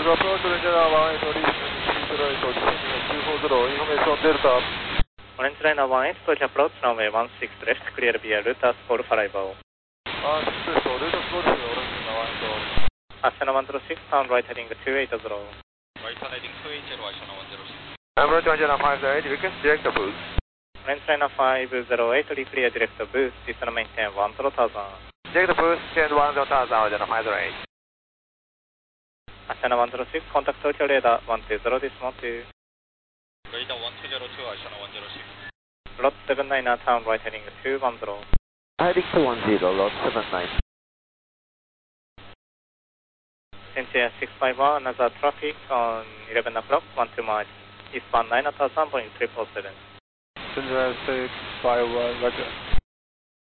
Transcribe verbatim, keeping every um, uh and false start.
approach to Liner one eight, reach three zero eight, descending two four zero, information Delta. Orange Liner one eight, approach approach, runway one six left, clear via Rutas four five zero. Uh, six zero, Rutas four zero, Orange Liner one eight. Astana one zero six, turn right heading two eight zero. Right heading two eight zero, Astana one zero six. Emirates one zero five zero eight, request direct boost. Orange Liner five zero eight, clear direct boost, descend maintain one zero thousand. Direct boost, descend one zero thousand, one zero five zero eight. Astana one zero six, contact Tokyo radar one two zero, decimal two. Radar one two zero two, Astana one zero six. Lot seven nine, turn right heading two one zero. Heading two one zero, lot seven nine. Cynthia six five one, another traffic on eleven o'clock, one two miles. Eastbound nine thousand, point three four seven. Cynthia six five one, roger.